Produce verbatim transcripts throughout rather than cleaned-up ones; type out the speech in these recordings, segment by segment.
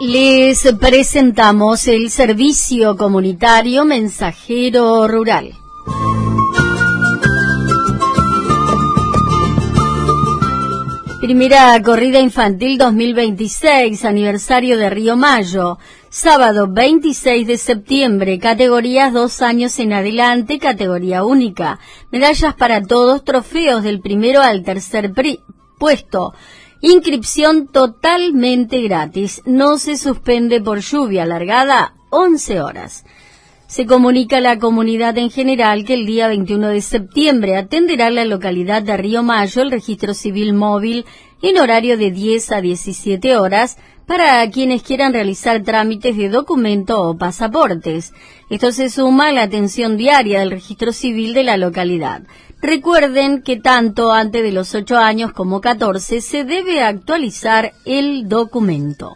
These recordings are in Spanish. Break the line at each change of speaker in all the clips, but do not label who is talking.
Les presentamos el servicio comunitario Mensajero Rural. Primera corrida infantil dos mil veintiséis, aniversario de Río Mayo, sábado veintiséis de septiembre, categorías dos años en adelante, categoría única, medallas para todos, trofeos del primero al tercer puesto, inscripción totalmente gratis, no se suspende por lluvia, largada once horas. Se comunica a la comunidad en general que el día veintiuno de septiembre atenderá la localidad de Río Mayo el registro civil móvil en horario de diez a diecisiete horas para quienes quieran realizar trámites de documento o pasaportes. Esto se suma a la atención diaria del registro civil de la localidad. Recuerden que tanto antes de los ocho años como catorce se debe actualizar el documento.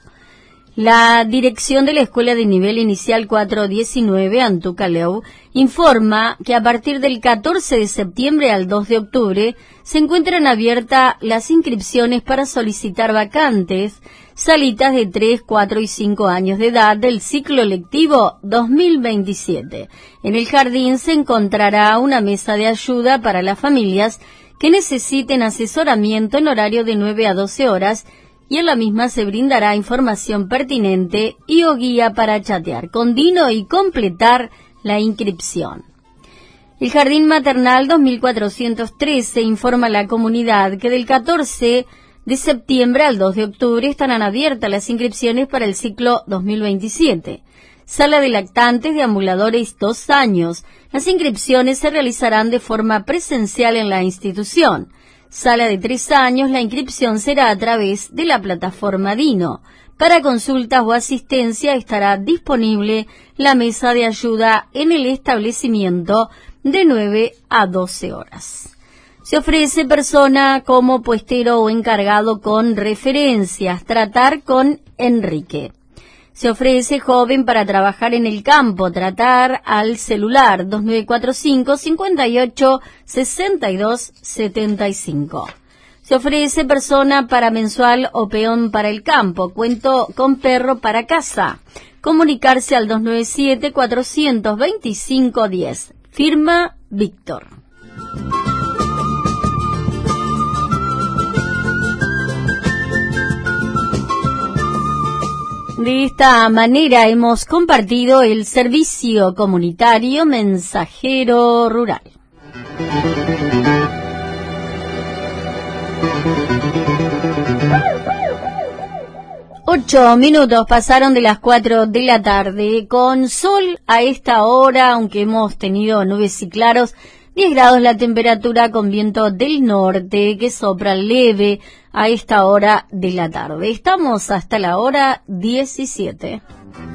La dirección de la Escuela de Nivel Inicial cuatrocientos diecinueve, Antucaleu, informa que a partir del catorce de septiembre al dos de octubre se encuentran abiertas las inscripciones para solicitar vacantes, salitas de tres, cuatro y cinco años de edad del ciclo lectivo dos mil veintisiete. En el jardín se encontrará una mesa de ayuda para las familias que necesiten asesoramiento en horario de nueve a doce horas y en la misma se brindará información pertinente y o guía para chatear con Dino y completar la inscripción. El Jardín Maternal dos mil cuatrocientos trece informa a la comunidad que del catorce de septiembre al dos de octubre estarán abiertas las inscripciones para el ciclo dos mil veintisiete. Sala de lactantes de ambuladores dos años. Las inscripciones se realizarán de forma presencial en la institución. Sala de tres años, la inscripción será a través de la plataforma Dino. Para consultas o asistencia estará disponible la mesa de ayuda en el establecimiento de nueve a doce horas. Se ofrece persona como puestero o encargado con referencias. Tratar con Enrique. Se ofrece joven para trabajar en el campo, tratar al celular dos nueve cuatro cinco, cinco ocho, seis dos siete cinco. Se ofrece persona para mensual o peón para el campo, cuento con perro para casa. Comunicarse al dos nueve siete, cuatro dos cinco, uno cero. Firma Víctor. De esta manera hemos compartido el servicio comunitario Mensajero Rural. Ocho minutos pasaron de las cuatro de la tarde, con sol a esta hora, aunque hemos tenido nubes y claros, diez grados la temperatura con viento del norte que sopra leve a esta hora de la tarde. Estamos hasta la hora diecisiete.